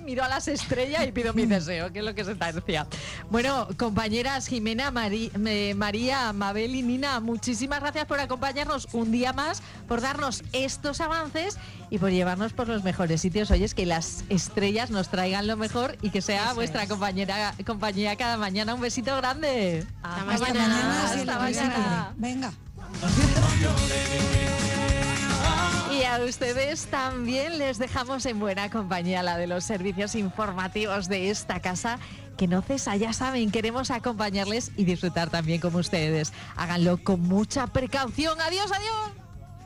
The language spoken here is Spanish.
miro a las estrellas y pido mi deseo, que es lo que se decía. Bueno, compañeras Jimena, María, Mabel y Nina, muchísimas gracias por acompañarnos un día más, por darnos estos avances y por llevarnos por los mejores sitios. Oye, es que las estrellas nos traigan lo mejor y que sea Eso vuestra compañía cada mañana. Un besito grande. Hasta mañana. Hasta mañana. Venga. Y a ustedes también les dejamos en buena compañía, la de los servicios informativos de esta casa, que no cesa, ya saben, queremos acompañarles y disfrutar también como ustedes. Háganlo con mucha precaución. Adiós, adiós.